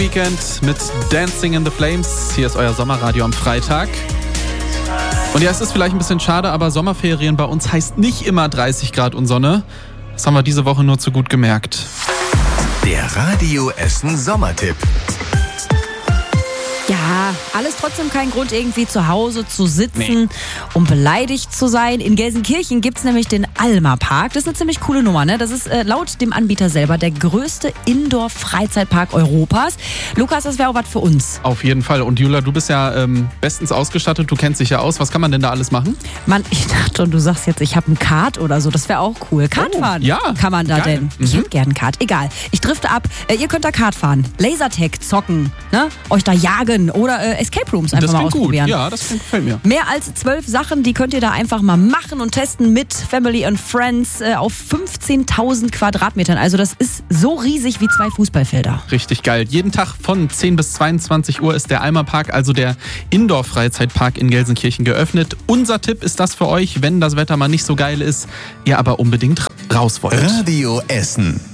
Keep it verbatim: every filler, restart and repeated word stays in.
Weeknd mit Dancing in the Flames. Hier ist euer Sommerradio am Freitag. Und ja, es ist vielleicht ein bisschen schade, aber Sommerferien bei uns heißt nicht immer dreißig Grad und Sonne. Das haben wir diese Woche nur zu gut gemerkt. Der Radio Essen Sommertipp. Ja, alles trotzdem kein Grund, irgendwie zu Hause zu sitzen, Nee. um beleidigt zu sein. In Gelsenkirchen gibt's nämlich den Alma-Park. Das ist eine ziemlich coole Nummer, ne? Das ist äh, laut dem Anbieter selber der größte Indoor-Freizeitpark Europas. Lukas, das wäre auch was für uns. Auf jeden Fall. Und Jula, du bist ja ähm, bestens ausgestattet. Du kennst dich ja aus. Was kann man denn da alles machen? Mann, ich dachte schon, du sagst jetzt, ich habe ein Kart oder so. Das wäre auch cool. Kart Oh, fahren. ja, Kann man da geil. denn? Ich Mhm. hätte gern ein Kart. Egal. Ich drifte ab. Äh, ihr könnt da Kart fahren. Lasertag zocken. Ne? Euch da jagen. Oder äh, Escape Rooms einfach Das mal klingt gut. ausprobieren. Ja, das klingt, gefällt mir. Mehr als zwölf Sachen, die könnt ihr da einfach mal machen und testen mit Family and Friends äh, auf fünfzehntausend Quadratmetern. Also das ist so riesig wie zwei Fußballfelder. Richtig geil. Jeden Tag von zehn bis zweiundzwanzig Uhr ist der Alma-Park, also der Indoor-Freizeitpark in Gelsenkirchen, geöffnet. Unser Tipp ist das für euch, wenn das Wetter mal nicht so geil ist, ihr aber unbedingt raus wollt. Radio Essen.